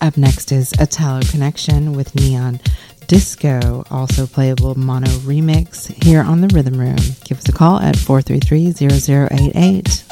Up next is Italo Connection with Neon Disco, also playable mono remix here on the Rhythm Room. Give us a call at 433-0088.